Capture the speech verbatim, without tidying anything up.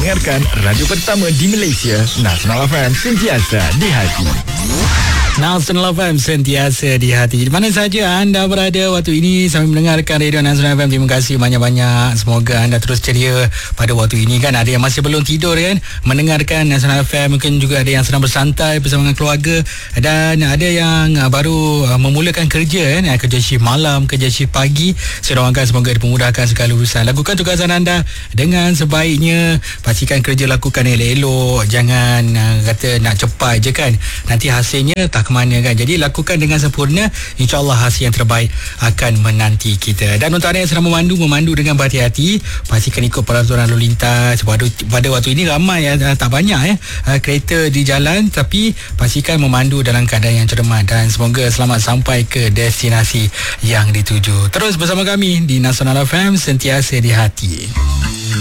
mendengarkan radio pertama di Malaysia, Nasional F M, sentiasa di hati. Nasional F M, sentiasa di hati. Di mana saja anda berada waktu ini sambil mendengarkan radio Nasional F M, terima kasih banyak-banyak. Semoga anda terus ceria pada waktu ini kan. Ada yang masih belum tidur kan, mendengarkan Nasional F M. Mungkin juga ada yang sedang bersantai bersama dengan keluarga, dan ada yang baru memulakan kerja kan, kerja shift malam, kerja shift pagi. Saya doakan semoga dipermudahkan segala urusan. Lakukan tugasan anda dengan sebaiknya. Pastikan kerja lakukan elok-elok. Jangan kata nak cepat je kan, nanti hasilnya tak ke mana kan. Jadi lakukan dengan sempurna, insya-Allah hasil yang terbaik akan menanti kita. Dan untuk anda yang sedang memandu, memandu dengan berhati-hati. Pastikan ikut peraturan lalu lintas. Pada, pada waktu ini ramai ya, tak banyak ya kereta di jalan, tapi pastikan memandu dalam keadaan yang cermat, dan semoga selamat sampai ke destinasi yang dituju. Terus bersama kami di Nasional F M, sentiasa di hati.